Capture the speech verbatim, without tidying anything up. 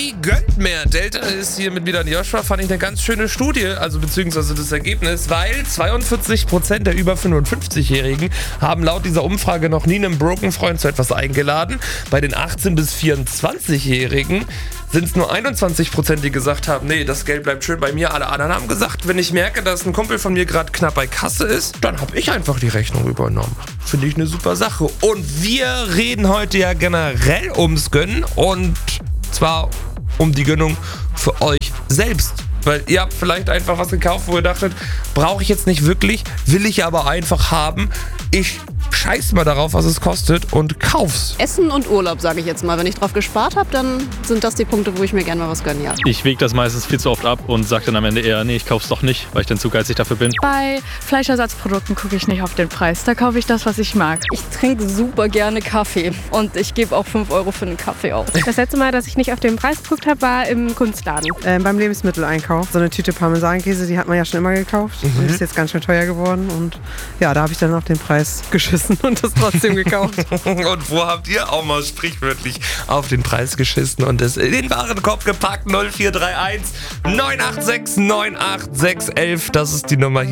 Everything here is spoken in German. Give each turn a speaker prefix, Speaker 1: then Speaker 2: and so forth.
Speaker 1: Aldi gönnt mehr. Delta ist hier mit wieder Joshua, fand ich eine ganz schöne Studie, also beziehungsweise das Ergebnis, weil zweiundvierzig Prozent der über fünfundfünfzigjährigen haben laut dieser Umfrage noch nie einen Broken-Freund zu etwas eingeladen. Bei den achtzehn- bis vierundzwanzigjährigen sind es nur einundzwanzig Prozent, die gesagt haben, nee, das Geld bleibt schön bei mir. Alle anderen haben gesagt, wenn ich merke, dass ein Kumpel von mir gerade knapp bei Kasse ist, dann habe ich einfach die Rechnung übernommen. Finde ich eine super Sache. Und wir reden heute ja generell ums Gönnen und zwar um die Gönnung für euch selbst. Weil ihr habt vielleicht einfach was gekauft, wo ihr dachtet, brauche ich jetzt nicht wirklich, will ich aber einfach haben. Ich scheiß mal darauf, was es kostet und kauf's.
Speaker 2: Essen und Urlaub, sage ich jetzt mal. Wenn ich drauf gespart habe, dann sind das die Punkte, wo ich mir gerne mal was gönne, ja.
Speaker 3: Ich wege das meistens viel zu oft ab und sage dann am Ende eher, nee, ich kauf's doch nicht, weil ich dann zu geizig dafür bin.
Speaker 4: Bei Fleischersatzprodukten gucke ich nicht auf den Preis. Da kaufe ich das, was ich mag.
Speaker 5: Ich trinke super gerne Kaffee und ich gebe auch fünf Euro für einen Kaffee aus.
Speaker 6: Das letzte Mal, dass ich nicht auf den Preis geguckt habe, war im Kunstladen.
Speaker 7: Äh, beim Lebensmitteleinkauf. So eine Tüte Parmesankäse, die hat man ja schon immer gekauft. Mhm. Die ist jetzt ganz schön teuer geworden. Und ja, da habe ich dann auf den Preis geschissen und das trotzdem gekauft.
Speaker 1: Und wo habt ihr auch mal sprichwörtlich auf den Preis geschissen und es in den Warenkorb gepackt? null vier drei eins neun acht sechs neun acht sechs eins eins. Das ist die Nummer hier.